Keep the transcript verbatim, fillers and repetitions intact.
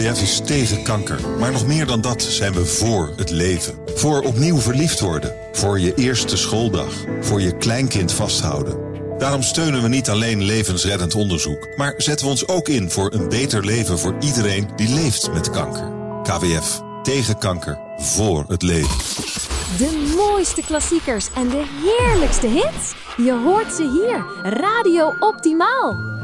F is tegen kanker. Maar nog meer dan dat zijn we voor het leven. Voor opnieuw verliefd worden. Voor je eerste schooldag. Voor je kleinkind vasthouden. Daarom steunen we niet alleen levensreddend onderzoek, maar zetten we ons ook in voor een beter leven voor iedereen die leeft met kanker. K W F. Tegen kanker. Voor het leven. De mooiste klassiekers en de heerlijkste hits? Je hoort ze hier. Radio Optimaal.